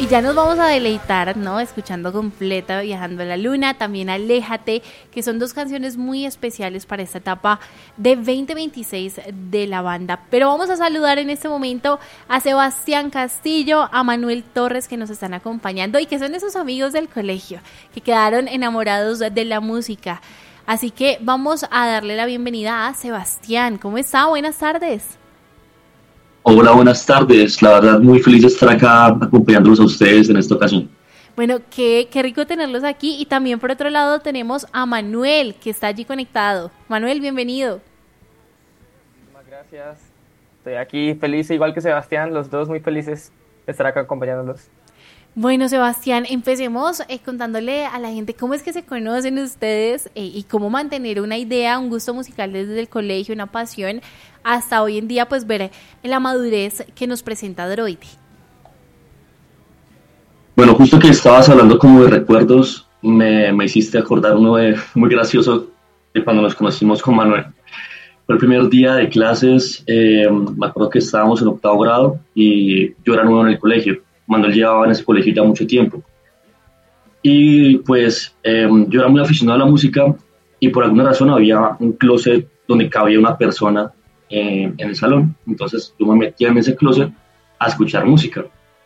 Y ya nos vamos a deleitar, ¿no? Escuchando Completa, Viajando a la Luna, también Aléjate, que son dos canciones muy especiales para esta etapa de 2026 de la banda. Pero vamos a saludar en este momento a Sebastián Castillo, a Manuel Torres, que nos están acompañando y que son esos amigos del colegio, que quedaron enamorados de la música. Así que vamos a darle la bienvenida a Sebastián. ¿Cómo está? Buenas tardes. Hola, buenas tardes. La verdad, muy feliz de estar acá acompañándolos a ustedes en esta ocasión. Bueno, qué rico tenerlos aquí. Y también por otro lado tenemos a Manuel, que está allí conectado. Manuel, bienvenido. Muchas gracias. Estoy aquí feliz, igual que Sebastián, los dos muy felices de estar acá acompañándolos. Bueno, Sebastián, empecemos contándole a la gente cómo es que se conocen ustedes y cómo mantener una idea, un gusto musical desde el colegio, una pasión, hasta hoy en día pues ver la madurez que nos presenta Droide. Bueno, justo que estabas hablando como de recuerdos, me hiciste acordar uno muy gracioso de cuando nos conocimos con Manuel. Fue el primer día de clases, me acuerdo que estábamos en 8º grado y yo era nuevo en el colegio. Manuel llevaba en ese colegio ya mucho tiempo. Y pues yo era muy aficionado a la música y por alguna razón había un closet donde cabía una persona en el salón. Entonces yo me metía en ese closet a escuchar música.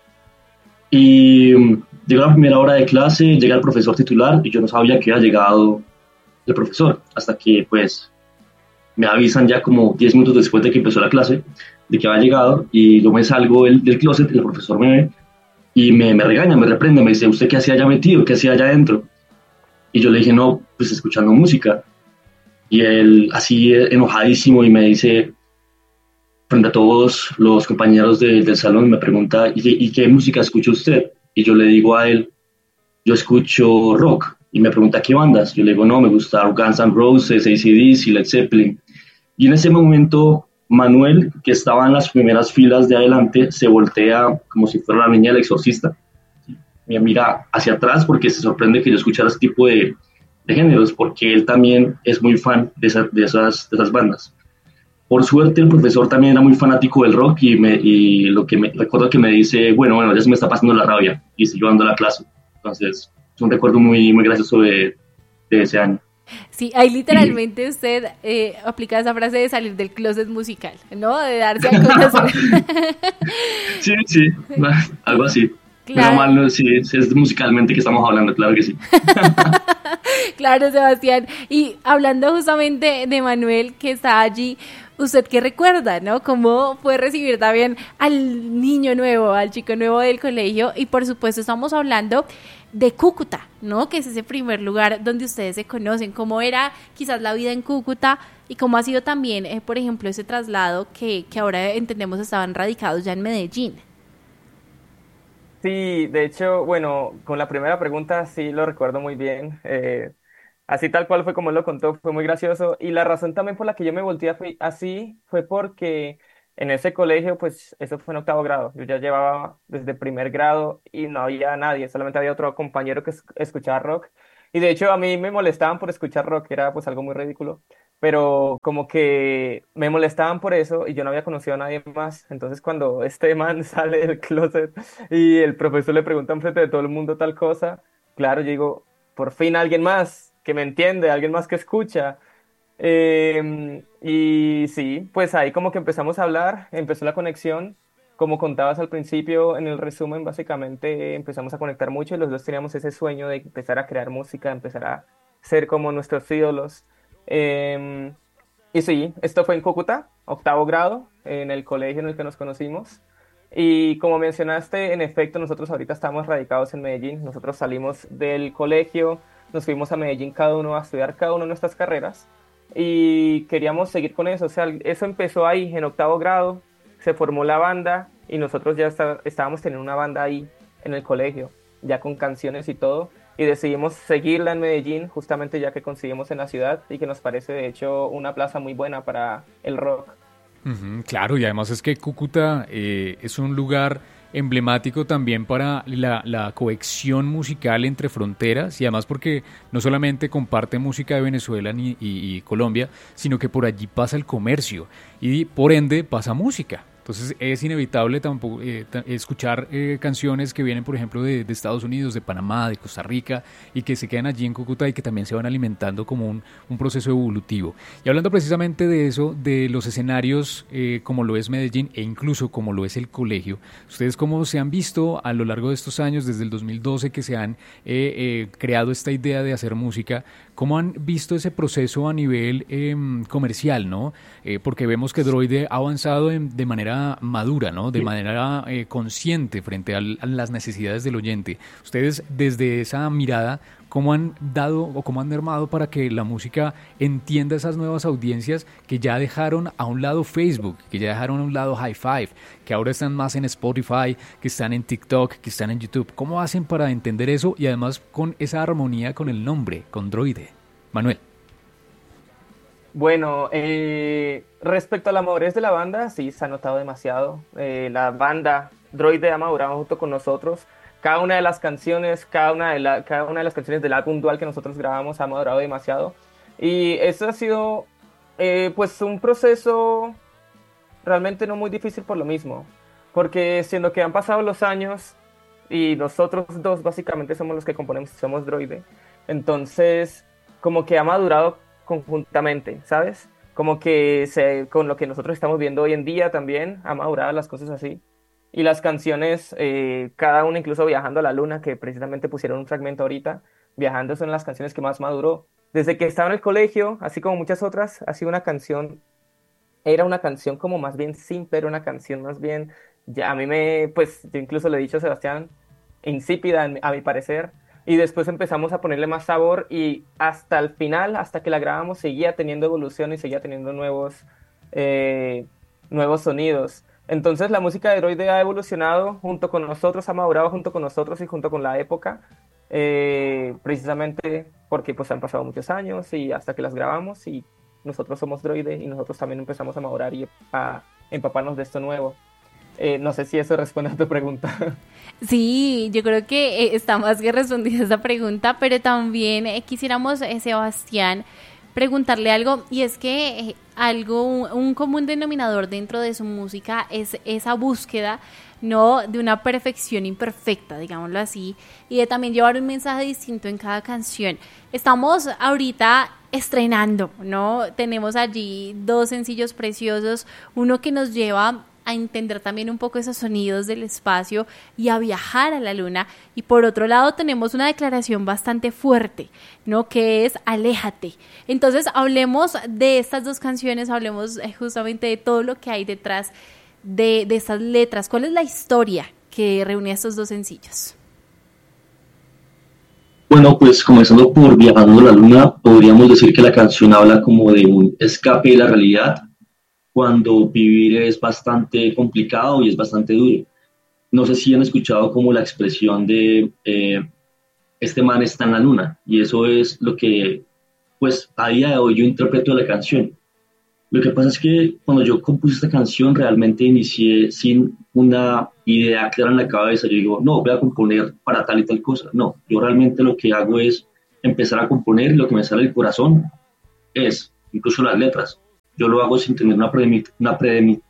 Y llegó la primera hora de clase, llega el profesor titular y yo no sabía que había llegado el profesor, hasta que pues me avisan ya como 10 minutos después de que empezó la clase de que había llegado, y yo me salgo del closet y el profesor me ve y me regaña, me reprende, me dice: ¿usted qué hacía allá metido? ¿Qué hacía allá adentro? Y yo le dije: no, pues escuchando música. Y él así enojadísimo y me dice, frente a todos los compañeros del salón, me pregunta: ¿y qué música escucha usted? Y yo le digo a él: yo escucho rock. Y me pregunta: ¿qué bandas? Yo le digo: no, me gusta Guns N' Roses, AC/DC, Led Zeppelin. Y en ese momento Manuel, que estaba en las primeras filas de adelante, se voltea como si fuera la niña del exorcista. Me mira hacia atrás porque se sorprende que yo escuchara este tipo de géneros, porque él también es muy fan de esas bandas. Por suerte, el profesor también era muy fanático del rock y lo que recuerdo que me dice: bueno, ya se me está pasando la rabia, y siguió dando la clase. Entonces, es un recuerdo muy, muy gracioso de ese año. Sí, ahí literalmente usted aplica esa frase de salir del closet musical, ¿no? De darse a conocer. Sí, algo así. Claro. Pero mal, sí, es musicalmente que estamos hablando, claro que sí. Claro, Sebastián. Y hablando justamente de Manuel, que está allí, ¿usted qué recuerda, no? ¿Cómo fue recibir también al niño nuevo, al chico nuevo del colegio? Y por supuesto estamos hablando de Cúcuta, ¿no? Que es ese primer lugar donde ustedes se conocen. ¿Cómo era quizás la vida en Cúcuta y cómo ha sido también, por ejemplo, ese traslado que ahora entendemos estaban radicados ya en Medellín? Sí, de hecho, bueno, con la primera pregunta sí lo recuerdo muy bien. Así tal cual fue como él lo contó, fue muy gracioso. Y la razón también por la que yo me volteé así fue porque en ese colegio, pues eso fue en 8º grado. Yo ya llevaba desde primer grado y no había nadie, solamente había otro compañero que escuchaba rock. Y de hecho a mí me molestaban por escuchar rock, que era pues algo muy ridículo. Pero como que me molestaban por eso y yo no había conocido a nadie más. Entonces cuando este man sale del closet y el profesor le pregunta enfrente de todo el mundo tal cosa, claro, yo digo: por fin alguien más que me entiende, alguien más que escucha. Y sí, pues ahí como que empezamos a hablar, empezó la conexión. Como contabas al principio, en el resumen, básicamente empezamos a conectar mucho y los dos teníamos ese sueño de empezar a crear música, empezar a ser como nuestros ídolos. Eh, y sí, esto fue en Cúcuta, 8º grado, en el colegio en el que nos conocimos. Y como mencionaste, en efecto, nosotros ahorita estamos radicados en Medellín. Nosotros salimos del colegio, nos fuimos a Medellín cada uno a estudiar cada uno de nuestras carreras y queríamos seguir con eso. O sea, eso empezó ahí en 8º grado, se formó la banda y nosotros ya estábamos teniendo una banda ahí en el colegio, ya con canciones y todo. Y decidimos seguirla en Medellín, justamente ya que conseguimos en la ciudad y que nos parece de hecho una plaza muy buena para el rock. Claro, y además es que Cúcuta es un lugar emblemático también para la cohesión musical entre fronteras, y además porque no solamente comparte música de Venezuela y Colombia, sino que por allí pasa el comercio y por ende pasa música. Entonces es inevitable tampoco, escuchar canciones que vienen, por ejemplo, de Estados Unidos, de Panamá, de Costa Rica, y que se quedan allí en Cúcuta y que también se van alimentando como un proceso evolutivo. Y hablando precisamente de eso, de los escenarios como lo es Medellín e incluso como lo es el colegio, ¿ustedes cómo se han visto a lo largo de estos años, desde el 2012 que se han creado esta idea de hacer música? ¿Cómo han visto ese proceso a nivel comercial, ¿no? Porque vemos que Droide ha avanzado de manera madura, ¿no? De manera consciente frente a las necesidades del oyente. Ustedes, desde esa mirada, ¿cómo han dado o cómo han mermado para que la música entienda esas nuevas audiencias que ya dejaron a un lado Facebook, que ya dejaron a un lado High Five, que ahora están más en Spotify, que están en TikTok, que están en YouTube? ¿Cómo hacen para entender eso y además con esa armonía con el nombre, con Droide? Manuel. Bueno, respecto a la madurez de la banda, sí, se ha notado demasiado. La banda Droide ha madurado junto con nosotros. Cada una de las canciones, cada una de las canciones del álbum dual que nosotros grabamos ha madurado demasiado. Y eso ha sido, pues, un proceso realmente no muy difícil por lo mismo. Porque siendo que han pasado los años y nosotros dos básicamente somos los que componemos, somos Droide. Entonces, como que ha madurado conjuntamente, ¿sabes? Como que con lo que nosotros estamos viendo hoy en día también ha madurado las cosas así. Y las canciones, cada una incluso Viajando a la Luna, que precisamente pusieron un fragmento ahorita, Viajando son las canciones que más maduró. Desde que estaba en el colegio, así como muchas otras, ha sido una canción, era una canción como más bien simple, era una canción más bien, ya a mí pues yo incluso le he dicho a Sebastián, insípida a mi parecer. Y después empezamos a ponerle más sabor y hasta el final, hasta que la grabamos, seguía teniendo evolución y seguía teniendo nuevos sonidos. Entonces la música de Droide ha evolucionado junto con nosotros, ha madurado junto con nosotros y junto con la época, precisamente porque pues han pasado muchos años y hasta que las grabamos y nosotros somos Droide y nosotros también empezamos a madurar y a empaparnos de esto nuevo. No sé si eso responde a tu pregunta. Sí, yo creo que está más que respondida esa pregunta, pero también quisiéramos, Sebastián, preguntarle algo, y es que un común denominador dentro de su música es esa búsqueda, ¿no?, de una perfección imperfecta, digámoslo así, y de también llevar un mensaje distinto en cada canción. Estamos ahorita estrenando, ¿no? Tenemos allí 2 sencillos preciosos, uno que nos lleva a entender también un poco esos sonidos del espacio y a viajar a la luna, y por otro lado tenemos una declaración bastante fuerte, ¿no?, que es Aléjate. Entonces hablemos de estas 2 canciones, hablemos justamente de todo lo que hay detrás de estas letras. ¿Cuál es la historia que reúne a estos 2 sencillos? Bueno, pues comenzando por Viajando a la Luna, podríamos decir que la canción habla como de un escape de la realidad, cuando vivir es bastante complicado y es bastante duro. No sé si han escuchado como la expresión de este man está en la luna, y eso es lo que pues a día de hoy yo interpreto la canción. Lo que pasa es que cuando yo compuse esta canción realmente inicié sin una idea clara en la cabeza. Yo digo, no, voy a componer para tal y tal cosa. No, yo realmente lo que hago es empezar a componer, y lo que me sale del corazón es incluso las letras. Yo lo hago sin tener una premeditación.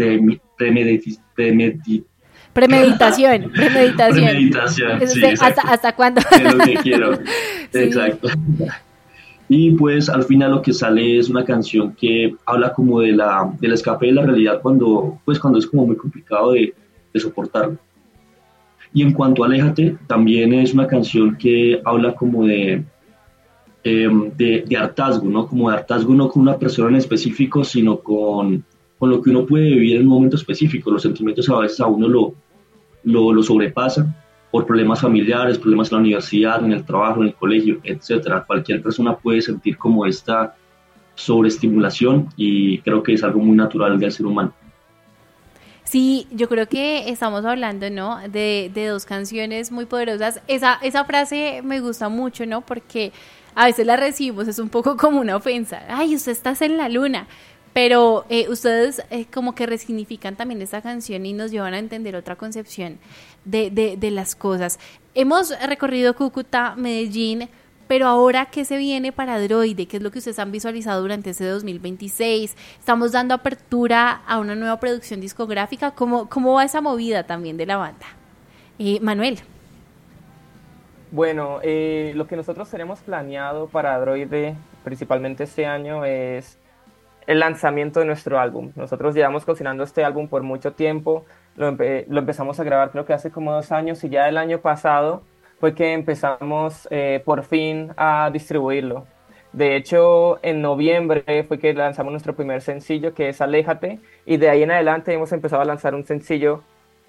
Premeditación, sí, ¿Hasta cuándo? Es lo que quiero, sí. Exacto. Y pues al final lo que sale es una canción que habla como del escape de la realidad cuando es como muy complicado de soportarlo. Y en cuanto a Aléjate, también es una canción que habla como de hartazgo, ¿no? Como de hartazgo no con una persona en específico, sino con lo que uno puede vivir en un momento específico. Los sentimientos a veces a uno lo sobrepasan por problemas familiares, problemas en la universidad, en el trabajo, en el colegio, etcétera. Cualquier persona puede sentir como esta sobreestimulación, y creo que es algo muy natural del ser humano. Sí, yo creo que estamos hablando, ¿no?, de 2 canciones muy poderosas. Esa frase me gusta mucho, ¿no?, porque a veces la recibimos, es un poco como una ofensa. Ay, usted está en la luna. Pero ustedes como que resignifican también esta canción y nos llevan a entender otra concepción de las cosas. Hemos recorrido Cúcuta, Medellín, Pero ahora, ¿qué se viene para Droide? ¿Qué es lo que ustedes han visualizado durante ese 2026? ¿Estamos dando apertura a una nueva producción discográfica? ¿Cómo va esa movida también de la banda? Manuel. Bueno, lo que nosotros tenemos planeado para Droide, principalmente este año, es el lanzamiento de nuestro álbum. Nosotros llevamos cocinando este álbum por mucho tiempo, lo empezamos a grabar creo que hace como 2 años y ya el año pasado fue que empezamos por fin a distribuirlo. De hecho, en noviembre fue que lanzamos nuestro primer sencillo, que es Aléjate, y de ahí en adelante hemos empezado a lanzar un sencillo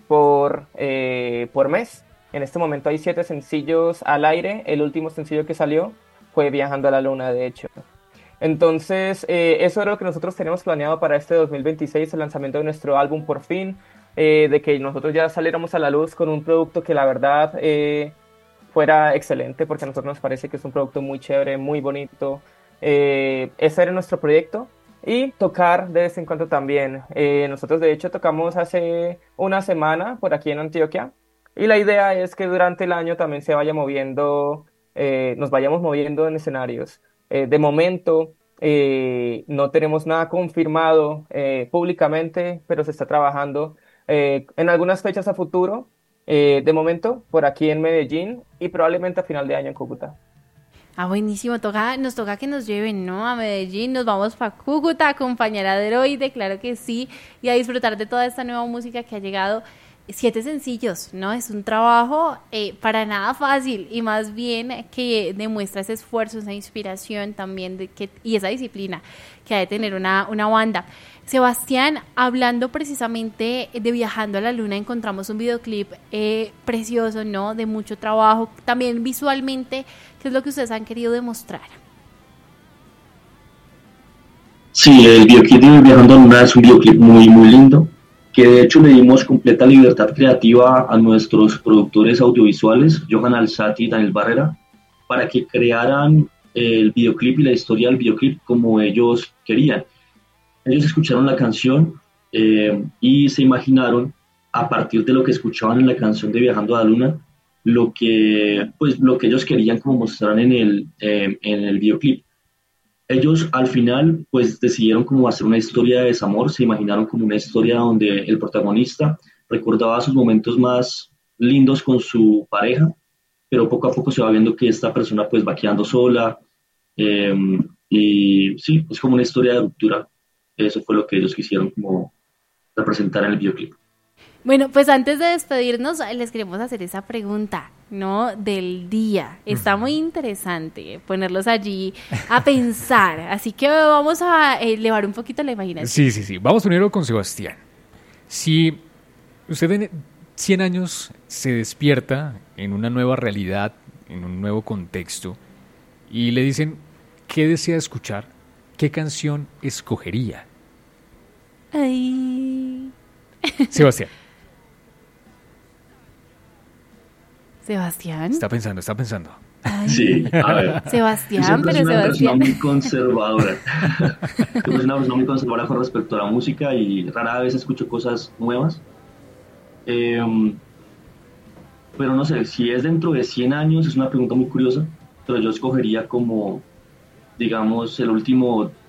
por mes. En este momento hay 7 sencillos al aire. El último sencillo que salió fue Viajando a la Luna, de hecho. Entonces, eso era lo que nosotros tenemos planeado para este 2026, el lanzamiento de nuestro álbum por fin, de que nosotros ya saliéramos a la luz con un producto que la verdad fuera excelente, porque a nosotros nos parece que es un producto muy chévere, muy bonito. Ese era nuestro proyecto. Y tocar de vez en cuando también. Nosotros de hecho tocamos hace una semana por aquí en Antioquia. Y la idea es que durante el año también se vaya moviendo, nos vayamos moviendo en escenarios. De momento no tenemos nada confirmado públicamente, pero se está trabajando en algunas fechas a futuro. De momento, por aquí en Medellín y probablemente a final de año en Cúcuta. Ah, buenísimo, nos toca que nos lleven, ¿no? A Medellín, nos vamos para Cúcuta a acompañar a Droide, claro que sí, y a disfrutar de toda esta nueva música que ha llegado. 7 sencillos, ¿no? Es un trabajo para nada fácil y más bien que demuestra ese esfuerzo, esa inspiración también y esa disciplina que ha de tener una banda. Sebastián, hablando precisamente de Viajando a la Luna, encontramos un videoclip precioso, ¿no? De mucho trabajo, también visualmente, ¿qué es lo que ustedes han querido demostrar? Sí, el videoclip de Viajando a la Luna es un videoclip muy, muy lindo, que de hecho le dimos completa libertad creativa a nuestros productores audiovisuales, Johan Alzati y Daniel Barrera, para que crearan el videoclip y la historia del videoclip como ellos querían. Ellos escucharon la canción y se imaginaron, a partir de lo que escuchaban en la canción de Viajando a la Luna, lo que ellos querían como mostrar en el videoclip. Ellos al final pues decidieron como hacer una historia de desamor, se imaginaron como una historia donde el protagonista recordaba sus momentos más lindos con su pareja, pero poco a poco se va viendo que esta persona pues va quedando sola, y sí, es como una historia de ruptura. Eso fue lo que ellos quisieron como representar en el videoclip. Bueno, pues antes de despedirnos, les queremos hacer esa pregunta, ¿no? Del día. Está muy interesante ponerlos allí a pensar. Así que vamos a elevar un poquito la imaginación. Sí. Vamos primero con Sebastián. Si usted en 100 años se despierta en una nueva realidad, en un nuevo contexto, y le dicen, ¿qué desea escuchar? ¿Qué canción escogería? Ay. Sebastián. Está pensando. Ay. Sí, a ver. Sebastián, pero Sebastián. Yo soy una persona muy conservadora con respecto a la música y rara vez escucho cosas nuevas. Pero no sé, si es dentro de 100 años, es una pregunta muy curiosa, pero yo escogería como, digamos, el último